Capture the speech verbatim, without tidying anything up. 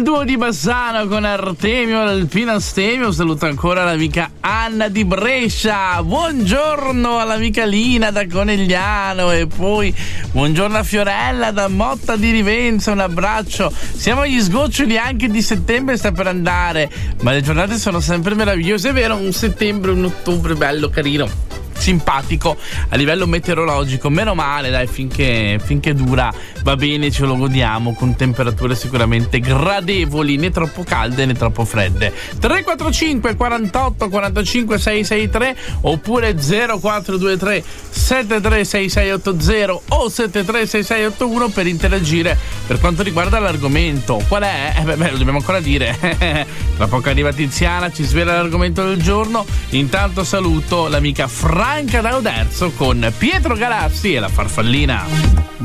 duo di Bassano con Artemio Alpino Astemio. Saluto ancora l'amica Anna di Brescia. Buongiorno all'amica Lina da Conegliano. E poi buongiorno a Fiorella da Motta di Rivenza. Un abbraccio. Siamo agli sgoccioli anche di settembre, sta per andare, ma le giornate sono sempre meravigliose. È vero, un settembre, un ottobre bello, carino, simpatico a livello meteorologico. Meno male, dai, finché, finché dura va bene, ce lo godiamo con temperature sicuramente gradevoli, né troppo calde né troppo fredde. Tre quattro cinque quarantotto quarantacinque sei sei tre oppure zero quattro due tre sette tre sei sei otto zero o sette tre sei sei otto uno per interagire per quanto riguarda l'argomento. Qual è? Eh beh, beh lo dobbiamo ancora dire. Tra poco arriva Tiziana, ci svela l'argomento del giorno. Intanto saluto l'amica Franca da Oderzo con Pietro Galassi e la farfallina.